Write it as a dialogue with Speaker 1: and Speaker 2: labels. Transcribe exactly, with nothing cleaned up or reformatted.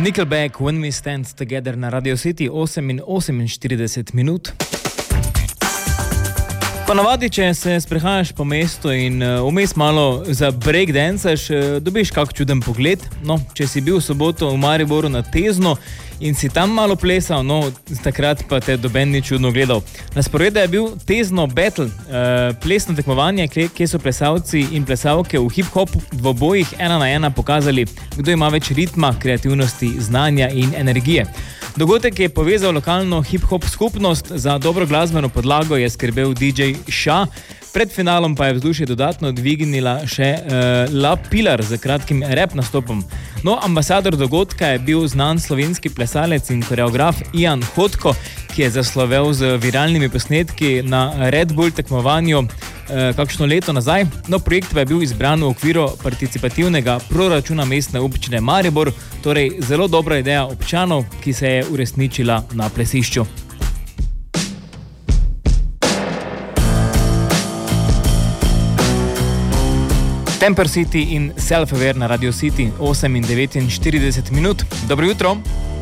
Speaker 1: Nickelback, When We Stand Together na Radio City, osem in oseminštirideset minut. Ponavadi, če se sprehajaš po mestu in vmes malo za breakdancaš, dobiš kak čuden pogled. No, če si bil v soboto v Mariboru na Tezno in si tam malo plesal, no, takrat pa te doben ni čudno gledal. Na sporedu je bil Tezno Battle, uh, plesno tekmovanje, kjer so plesalci in plesalke v hip-hop dvobojih ena na ena pokazali, kdo ima več ritma, kreativnosti, znanja in energije. Dogodek je povezal lokalno hip-hop skupnost, za dobro glasbeno podlago je skrbel D J Ša, pred finalom pa je vzdušje dodatno dvignila še uh, La Pilar z kratkim rap nastopom. No, ambasador dogodka je bil znan slovenski plesalec in koreograf Ian Hotko, ki je zaslovel z viralnimi posnetki na Red Bull tekmovanju eh, kakšno leto nazaj. No, projekt pa je bil izbran v okviru participativnega proračuna mestne občine Maribor, torej zelo dobra ideja občanov, ki se je uresničila na plesišču. Temper City in Self-Aware na Radio City, osem in devetinštirideset minut. Dobro jutro!